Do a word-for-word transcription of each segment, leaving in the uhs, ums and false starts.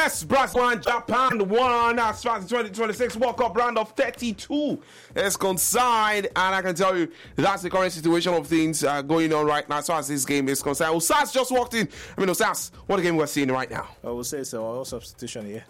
Yes, Brazil one, Japan one. As far as the twenty twenty-six World Cup round of thirty-two is concerned, and I can tell you that's the current situation of things uh, going on right now as far as this game is concerned. Osas just walked in. I mean, Osas, what a game we're seeing right now. I will say so. All substitution here.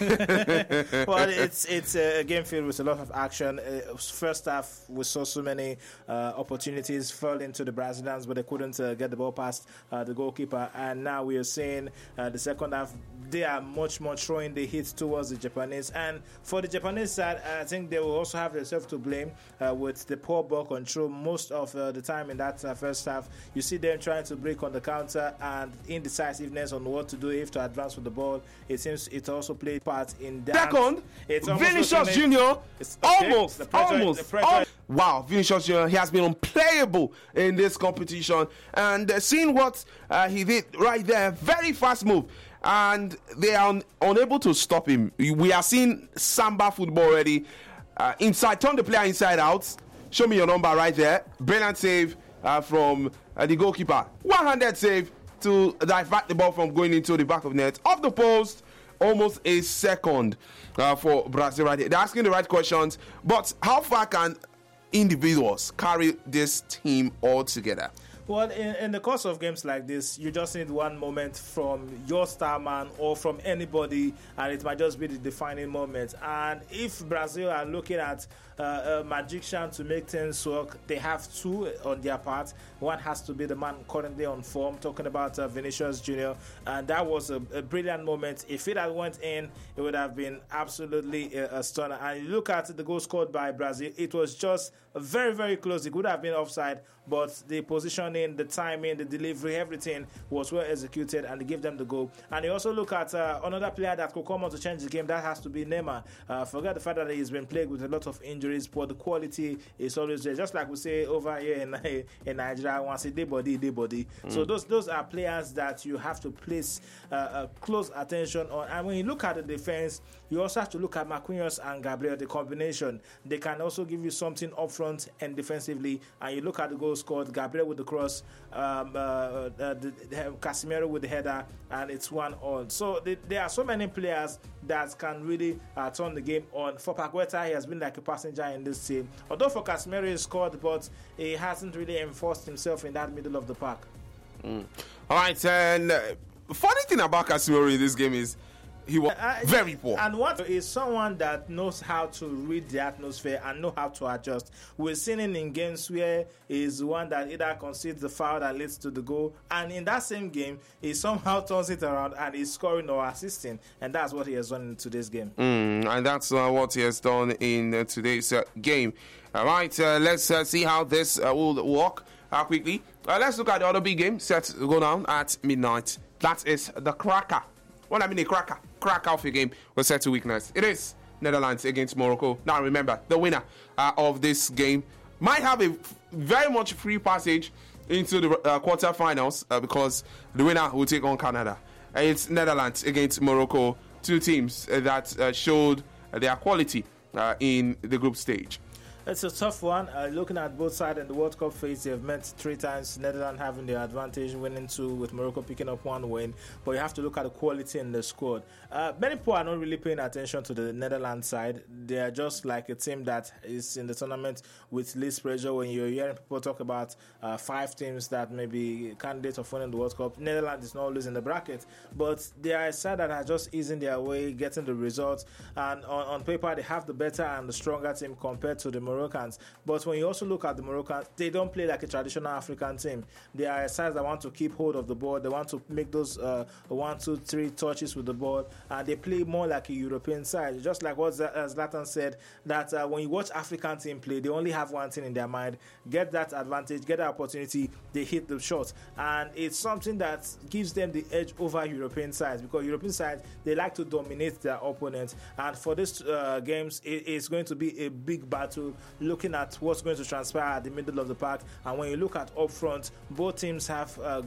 Well, it's it's a game filled with a lot of action. Uh, first half, we saw so many uh, opportunities fall into the Brazilians, but they couldn't uh, get the ball past uh, the goalkeeper. And now we are seeing uh, the second half. They are much more throwing the hits towards the Japanese. And for the Japanese side, I think they will also have themselves to blame uh, with the poor ball control most of uh, the time in that uh, first half. You see them trying to break on the counter and indecisiveness on what to do if to advance with the ball. It seems it also played part in that. Second, it's Vinicius Junior It's okay. almost, The pressure- almost, the pressure- al- wow, Vinicius Junior He has been unplayable in this competition, and uh, seeing what uh, he did right there, very fast move, and they are un- unable to stop him. We are seeing Samba football already. Uh, inside, turn the player inside out. Show me your number right there. Brilliant save uh, from uh, the goalkeeper. One-handed save to divert the ball from going into the back of the net. Off the post, almost a second uh, for Brazil right there. They're asking the right questions, but how far can individuals carry this team all together? Well, in, in the course of games like this, you just need one moment from your star man or from anybody, and it might just be the defining moment. And if Brazil are looking at uh, a magician to make things work, they have two on their part. One has to be the man currently on form, talking about uh, Vinicius Junior, and that was a, a brilliant moment. If it had went in, it would have been absolutely a, a stunner. And you look at the goal scored by Brazil, it was just very, very close. It could have been offside, but the positioning, the timing, the delivery, everything was well executed, and they gave them the goal. And you also look at uh, another player that could come on to change the game. That has to be Neymar. Uh, forget the fact that he's been plagued with a lot of injuries, but the quality is always there. Just like we say over here in, in Nigeria, once a day body, day body. Mm. So those those are players that you have to place uh, uh, close attention on. And when you look at the defense, you also have to look at Marquinhos and Gabriel, the combination. They can also give you something up front and defensively. And you look at the goal scored, Gabriel with the cross, um, uh, uh, the, the, Casemiro with the header, and it's one on. So the, there are so many players that can really uh, turn the game on. For Paqueta, he has been like a passenger in this team. Although for Casemiro, he scored, but he hasn't really enforced himself in that middle of the park. Mm. All right, and uh, funny thing about Casemiro in this game is he was uh, very poor. And what is someone that knows how to read the atmosphere and know how to adjust. We're seeing him in games where he's one that either concedes the foul that leads to the goal, and in that same game, he somehow turns it around and is scoring or assisting, and that's what he has done in today's game. Mm, and that's uh, what he has done in uh, today's uh, game. All right, uh, let's uh, see how this uh, will work uh, quickly. Uh, let's look at the other big game set to go down at midnight. That is the cracker. Well, I mean, a cracker. Crack off a game was set to weakness. It is Netherlands against Morocco. Now, remember, the winner uh, of this game might have a f- very much free passage into the uh, quarterfinals uh, because the winner will take on Canada. Uh, it's Netherlands against Morocco, two teams uh, that uh, showed uh, their quality uh, in the group stage. It's a tough one. Uh, looking at both sides in the World Cup phase, they've met three times. Netherlands having the advantage, winning two, with Morocco picking up one win. But you have to look at the quality in the squad. Uh, many people are not really paying attention to the Netherlands side. They are just like a team that is in the tournament with least pressure. When you're hearing people talk about uh, five teams that may be candidates of winning the World Cup, Netherlands is not always in the bracket. But they are a side that are just easing their way, getting the results. And on, on paper, they have the better and the stronger team compared to the Moroccans. But when you also look at the Moroccans, they don't play like a traditional African team. They are a side that want to keep hold of the ball. They want to make those uh, one, two, three touches with the ball, and they play more like a European side. Just like what Zlatan said, that uh, when you watch African team play, they only have one thing in their mind: get that advantage, get that opportunity, they hit the shot, and it's something that gives them the edge over European sides, because European sides, they like to dominate their opponents. And for this uh, games, it, it's going to be a big battle, looking at what's going to transpire at the middle of the park. And when you look at up front, both teams have uh,